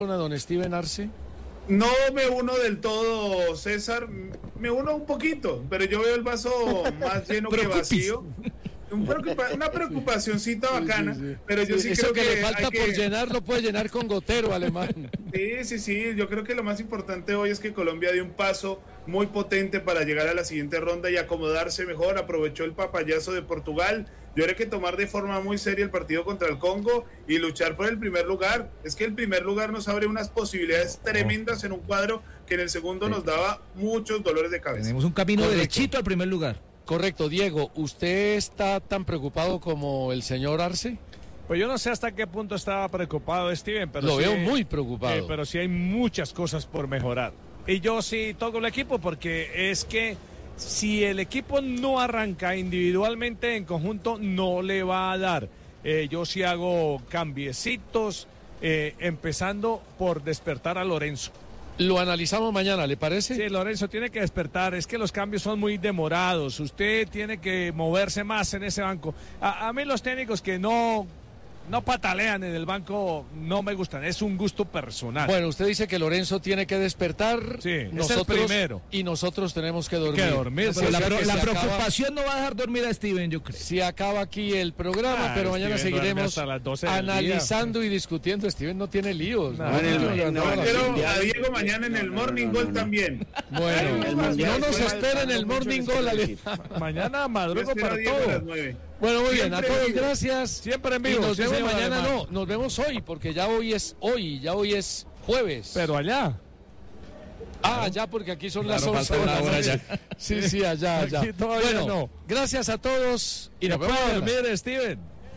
a don Steven Arce? No me uno del todo, César, me uno un poquito, pero yo veo el vaso más lleno que vacío. Una preocupacioncita bacana, sí. Pero yo sí creo que le falta por llenar lo puede llenar con gotero, Alemán. Sí, yo creo que lo más importante hoy es que Colombia dio un paso muy potente para llegar a la siguiente ronda y acomodarse mejor, aprovechó el papayazo de Portugal. Yo creo que tomar de forma muy seria el partido contra el Congo y luchar por el primer lugar. Es que el primer lugar nos abre unas posibilidades tremendas en un cuadro que en el segundo nos daba muchos dolores de cabeza. Tenemos un camino derechito al primer lugar. Correcto, Diego, ¿usted está tan preocupado como el señor Arce? Pues yo no sé hasta qué punto estaba preocupado Steven, pero lo sí, veo muy preocupado. Pero sí hay muchas cosas por mejorar. Y yo sí toco el equipo porque es que si el equipo no arranca individualmente, en conjunto no le va a dar. Yo sí hago cambiecitos, empezando por despertar a Lorenzo. Lo analizamos mañana, ¿le parece? Sí, Lorenzo tiene que despertar, es que los cambios son muy demorados, usted tiene que moverse más en ese banco. A mí los técnicos que no patalean en el banco no me gustan, es un gusto personal. Bueno, usted dice que Lorenzo tiene que despertar, sí, nosotros, es el primero. Y nosotros tenemos que dormir. No, pero la preocupación no va a dejar dormir a Steven, yo creo. Se acaba aquí el programa, pero mañana seguiremos analizando y discutiendo. Steven no tiene líos. Pero a Diego mañana en el Morning Goal también. Bueno, no nos esperen el Morning Goal. Mañana madrugo para todo. Bueno, muy bien, a todos gracias. Siempre en vivo. Y nos vemos mañana, nos vemos hoy, porque ya hoy es jueves. Pero allá. Allá, porque aquí son las 11 de la noche. Sí, allá. Bueno, no. Gracias a todos y nos vemos a dormir, Steven.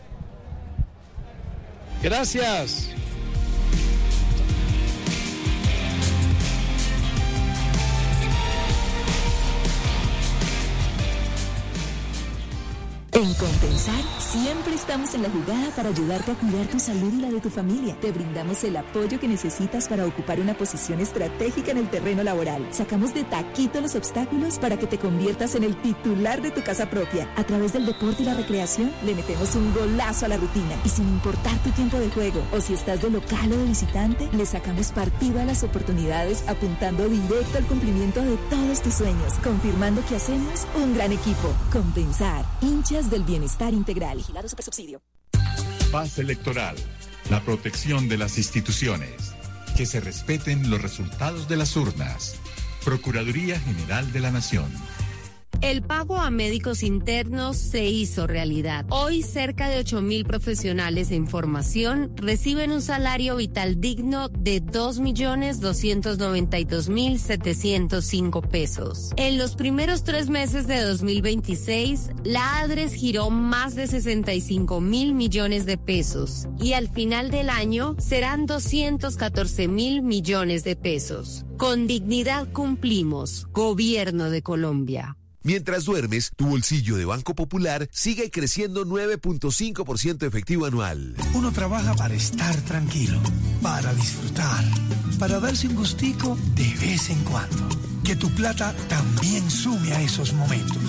Gracias. En Compensar, siempre estamos en la jugada para ayudarte a cuidar tu salud y la de tu familia. Te brindamos el apoyo que necesitas para ocupar una posición estratégica en el terreno laboral. Sacamos de taquito los obstáculos para que te conviertas en el titular de tu casa propia. A través del deporte y la recreación, le metemos un golazo a la rutina. Y sin importar tu tiempo de juego, o si estás de local o de visitante, le sacamos partido a las oportunidades apuntando directo al cumplimiento de todos tus sueños. Confirmando que hacemos un gran equipo. Compensar, hinchas del bienestar integral. Vigilado Supersubsidio. Paz electoral. La protección de las instituciones. Que se respeten los resultados de las urnas. Procuraduría General de la Nación. El pago a médicos internos se hizo realidad. Hoy cerca de 8.000 profesionales en formación reciben un salario vital digno de 2.292.705 pesos. En los primeros 3 meses de 2026, la ADRES giró más de 65.000 millones de pesos y al final del año serán 214.000 millones de pesos. Con dignidad cumplimos. Gobierno de Colombia. Mientras duermes, tu bolsillo de Banco Popular sigue creciendo 9.5% efectivo anual. Uno trabaja para estar tranquilo, para disfrutar, para darse un gustico de vez en cuando. Que tu plata también sume a esos momentos.